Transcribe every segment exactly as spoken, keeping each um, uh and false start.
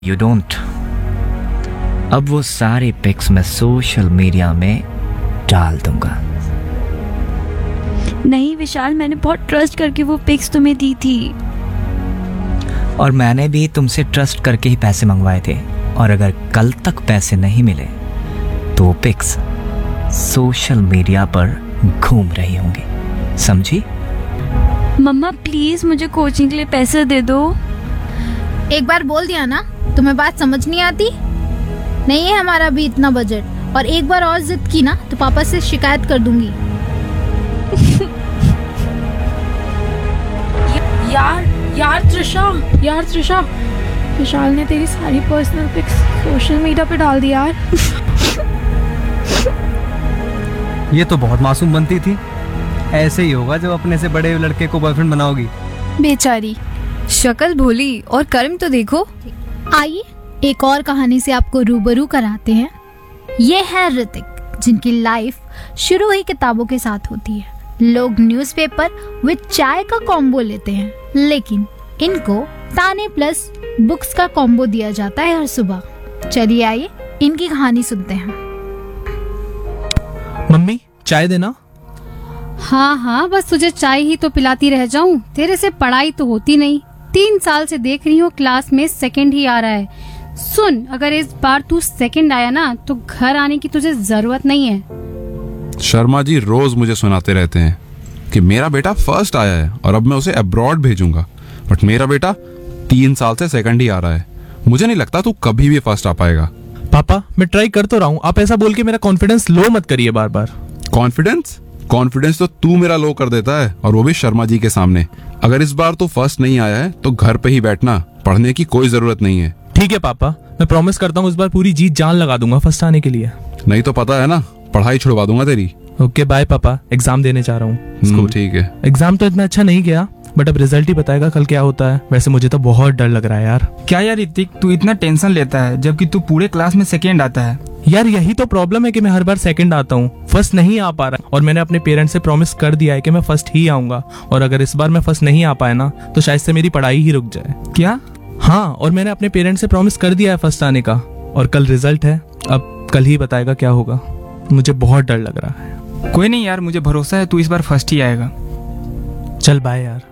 You don't. अब वो सारे पिक्स मैं सोशल मीडिया में डाल दूंगा। नहीं विशाल, मैंने बहुत ट्रस्ट करके वो पिक्स तुम्हें दी थी। और मैंने भी तुमसे ट्रस्ट करके ही पैसे मंगवाए थे, और अगर कल तक पैसे नहीं मिले तो वो पिक्स सोशल मीडिया पर घूम रही होंगी, समझी? मम्मा प्लीज मुझे कोचिंग के लिए पैसे दे दो। एक बार बोल दिया ना, तुम्हें बात समझ नहीं आती? नहीं है हमारा भी इतना बजट, और एक बार और जिद की ना तो पापा से शिकायत कर दूंगी। यार यार त्रिशा यार त्रिशा विशाल ने तेरी सारी पर्सनल पिक्स सोशल मीडिया पे डाल दी यार। ये तो बहुत मासूम बनती थी। ऐसे ही होगा जब अपने से बड़े लड़के को बॉयफ्रेंड बनाओगी। बेचारी, शक्ल भोली और कर्म तो देखो। आइए एक और कहानी से आपको रूबरू कराते हैं। ये है ऋतिक, जिनकी लाइफ शुरू ही किताबों के साथ होती है। लोग न्यूज़पेपर विद चाय का कॉम्बो लेते हैं, लेकिन इनको ताने प्लस बुक्स का कॉम्बो दिया जाता है हर सुबह। चलिए आइए इनकी कहानी सुनते हैं। मम्मी चाय देना। हाँ हाँ, बस तुझे चाय ही तो पिलाती रह जाऊं। तेरे से पढ़ाई तो होती नहीं। तीन साल से देख रही हूँ क्लास में सेकंड ही आ रहा है। सुन, अगर इस बार तू सेकंड आया ना तो घर आने की तुझे जरूरत नहीं है। शर्मा जी रोज मुझे सुनाते रहते हैं कि मेरा बेटा फर्स्ट आया है और अब मैं उसे अब्रॉड भेजूंगा, बट मेरा बेटा तीन साल से सेकंड ही आ रहा है। मुझे नहीं लगता तू कभी भी फर्स्ट आ पाएगा। पापा मैं ट्राई कर तो रहा हूँ, आप ऐसा बोल के मेरा कॉन्फिडेंस लो मत करिए बार बार। कॉन्फिडेंस कॉन्फिडेंस तो तू मेरा लो कर देता है, और वो भी शर्मा जी के सामने। अगर इस बार तू फर्स्ट नहीं आया है तो घर पे ही बैठना, पढ़ने की कोई जरूरत नहीं है। ठीक है पापा, मैं प्रॉमिस करता हूँ इस बार पूरी जीत जान लगा दूंगा फर्स्ट आने के लिए। नहीं तो पता है ना, पढ़ाई छुड़वा दूंगा तेरी। ओके बाय पापा, एग्जाम देने जा रहा हूँ। ठीक है। एग्जाम तो इतना अच्छा नहीं गया, बट अब रिजल्ट ही बताएगा कल क्या होता है। वैसे मुझे तो बहुत डर लग रहा है यार। क्या यार ऋतिक, तू इतना टेंशन लेता है जबकि तू पूरे क्लास में सेकेंड आता है। यार यही तो प्रॉब्लम है कि मैं हर बार सेकंड आता हूँ, फर्स्ट नहीं आ पा रहा। और मैंने अपने पेरेंट्स से प्रॉमिस कर दिया है कि मैं फर्स्ट ही आऊंगा, और अगर इस बार मैं फर्स्ट नहीं आ पाया ना तो शायद से मेरी पढ़ाई ही रुक जाए। क्या? हाँ, और मैंने अपने पेरेंट्स से प्रॉमिस कर दिया है फर्स्ट आने का, और कल रिजल्ट है। अब कल ही बताएगा क्या होगा। मुझे बहुत डर लग रहा है। कोई नहीं यार, मुझे भरोसा है तू इस बार फर्स्ट ही आएगा। चल बाय यार।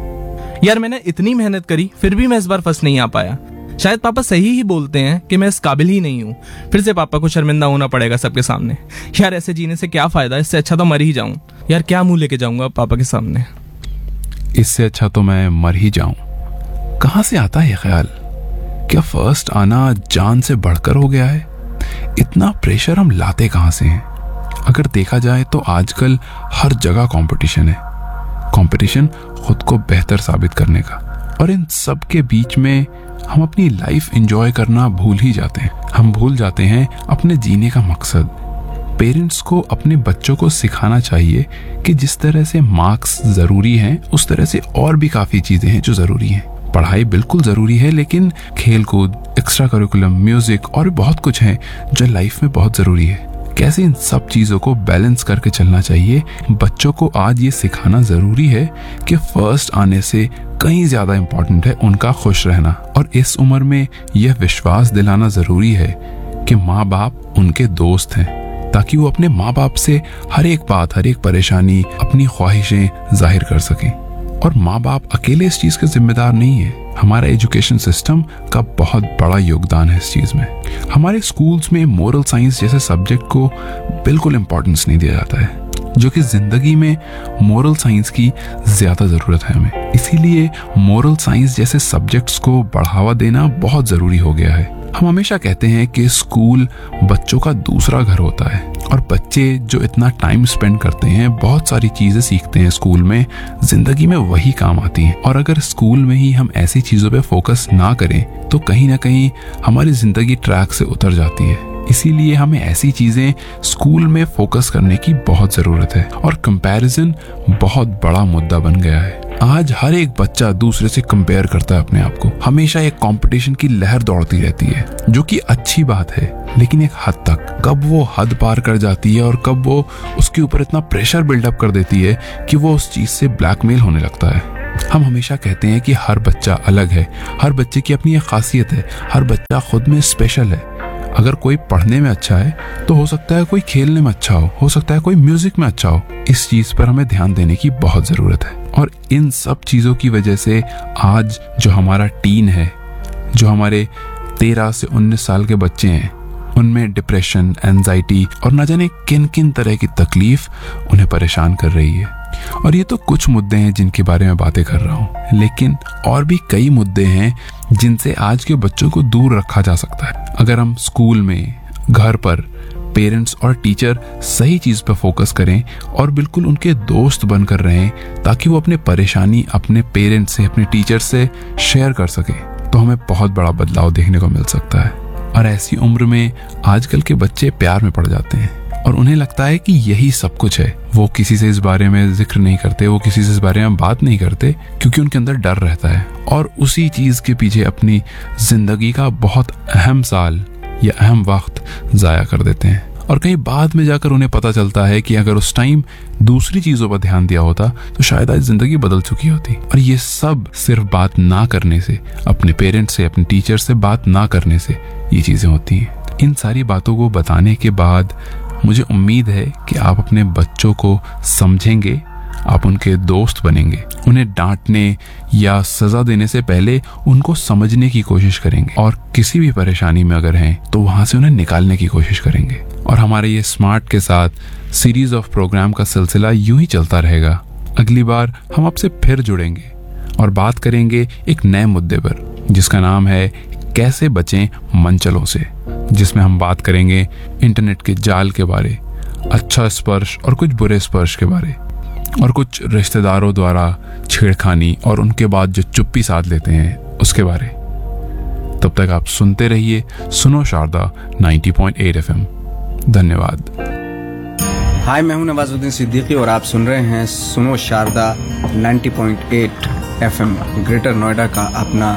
यार मैंने इतनी मेहनत करी फिर भी मैं इस बार फर्स्ट नहीं आ पाया। शायद पापा सही ही बोलते हैं कि मैं इस काबिल ही नहीं हूँ। फिर से पापा को शर्मिंदा होना पड़ेगा सबके सामने। यार ऐसे जीने से क्या फायदा, इससे अच्छा तो मर ही जाऊं। यार क्या मुंह लेके जाऊंगा पापा के सामने। इससे अच्छा तो मैं मर ही जाऊं। कहाँ से आता है ये ख्याल? क्या फर्स्ट आना जान से बढ़कर हो गया है? इतना प्रेशर हम लाते कहाँ से हैं? अगर देखा जाए तो आजकल हर जगह कंपटीशन है। कंपटीशन खुद को बेहतर साबित करने का, और इन सब के बीच में हम अपनी लाइफ एंजॉय करना भूल ही जाते हैं। हम भूल जाते हैं अपने जीने का मकसद। पेरेंट्स को अपने बच्चों को सिखाना चाहिए कि जिस तरह से मार्क्स जरूरी हैं, उस तरह से और भी काफी चीजें हैं जो जरूरी हैं। पढ़ाई बिल्कुल जरूरी है, लेकिन खेलकूद, एक्स्ट्रा करिकुलम, म्यूजिक और भी बहुत कुछ है जो लाइफ में बहुत जरूरी है। कैसे इन सब चीजों को बैलेंस करके चलना चाहिए, बच्चों को आज ये सिखाना जरूरी है कि फर्स्ट आने से कहीं ज्यादा इम्पोर्टेंट है उनका खुश रहना। और इस उम्र में यह विश्वास दिलाना जरूरी है कि माँ बाप उनके दोस्त हैं, ताकि वो अपने माँ बाप से हर एक बात, हर एक परेशानी, अपनी ख्वाहिशें जाहिर कर सकें। और माँ बाप अकेले इस चीज के जिम्मेदार नहीं है। हमारा एजुकेशन सिस्टम का बहुत बड़ा योगदान है इस चीज में। हमारे स्कूल्स में मोरल साइंस जैसे सब्जेक्ट को बिल्कुल इम्पोर्टेंस नहीं दिया जाता है, जो कि जिंदगी में मोरल साइंस की ज्यादा जरूरत है हमें। इसीलिए मोरल साइंस जैसे सब्जेक्ट्स को बढ़ावा देना बहुत जरूरी हो गया है। हम हमेशा कहते हैं कि स्कूल बच्चों का दूसरा घर होता है, और बच्चे जो इतना टाइम स्पेंड करते हैं, बहुत सारी चीजें सीखते हैं स्कूल में, जिंदगी में वही काम आती हैं। और अगर स्कूल में ही हम ऐसी चीजों पे फोकस ना करें तो कहीं ना कहीं हमारी जिंदगी ट्रैक से उतर जाती है। इसीलिए हमें ऐसी चीजें स्कूल में फोकस करने की बहुत जरूरत है। और कंपैरिजन बहुत बड़ा मुद्दा बन गया है। आज हर एक बच्चा दूसरे से कंपेयर करता है अपने आप को। हमेशा एक कंपटीशन की लहर दौड़ती रहती है, जो कि अच्छी बात है, लेकिन एक हद तक। कब वो हद पार कर जाती है और कब वो उसके ऊपर इतना प्रेशर बिल्डअप कर देती है कि वो उस चीज से ब्लैकमेल होने लगता है। हम हमेशा कहते हैं कि हर बच्चा अलग है, हर बच्चे की अपनी एक खासियत है, हर बच्चा खुद में स्पेशल है। अगर कोई पढ़ने में अच्छा है तो हो सकता है कोई खेलने में अच्छा हो हो सकता है कोई म्यूजिक में अच्छा हो। इस चीज पर हमें ध्यान देने की बहुत जरूरत है। और इन सब चीजों की वजह से आज जो हमारा टीन है, जो हमारे तेरह से उन्नीस साल के बच्चे हैं, उनमें डिप्रेशन, एंजाइटी और न जाने किन किन तरह की तकलीफ उन्हें परेशान कर रही है। और ये तो कुछ मुद्दे हैं जिनके बारे में बातें कर रहा हूँ, लेकिन और भी कई मुद्दे हैं जिनसे आज के बच्चों को दूर रखा जा सकता है। अगर हम स्कूल में, घर पर पेरेंट्स और टीचर सही चीज पर फोकस करें और बिल्कुल उनके दोस्त बनकर रहें, ताकि वो अपने परेशानी अपने पेरेंट्स से, अपने टीचर से शेयर कर सके, तो हमें बहुत बड़ा बदलाव देखने को मिल सकता है। और ऐसी उम्र में आजकल के बच्चे प्यार में पड़ जाते हैं और उन्हें लगता है कि यही सब कुछ है। वो किसी से इस बारे में जिक्र नहीं करते, वो किसी से इस बारे में बात नहीं करते, क्योंकि उनके अंदर डर रहता है और उसी चीज के पीछे अपनी जिंदगी का बहुत अहम साल या अहम वक्त जाया कर देते हैं। और कहीं बाद में जाकर उन्हें पता चलता है कि अगर उस टाइम दूसरी चीजों पर ध्यान दिया होता तो शायद आज जिंदगी बदल चुकी होती। और ये सब सिर्फ बात ना करने से, अपने पेरेंट्स से, अपने टीचर से बात ना करने से ये चीजें होती हैं। इन सारी बातों को बताने के बाद मुझे उम्मीद है कि आप अपने बच्चों को समझेंगे, आप उनके दोस्त बनेंगे, उन्हें डांटने या सजा देने से पहले उनको समझने की कोशिश करेंगे और किसी भी परेशानी में अगर हैं तो वहां से उन्हें निकालने की कोशिश करेंगे। और हमारे ये स्मार्ट के साथ सीरीज ऑफ प्रोग्राम का सिलसिला यूं ही चलता रहेगा। अगली बार हम आपसे फिर जुड़ेंगे और बात करेंगे एक नए मुद्दे पर, जिसका नाम है कैसे बचें मनचलों से, जिसमें हम बात करेंगे इंटरनेट के जाल के बारे, अच्छा स्पर्श और कुछ बुरे स्पर्श के बारे, और कुछ रिश्तेदारों द्वारा छेड़खानी और उनके बाद जो चुप्पी साध लेते हैं उसके बारे। तब तक आप सुनते रहिए सुनो शारदा नब्बे पॉइंट आठ एफ एम। धन्यवाद। हाय, मैं हूं नवाजुद्दीन सिद्दीकी और आप सुन रहे हैं सुनो शारदा नब्बे पॉइंट आठ एफ एम, ग्रेटर नोएडा का अपना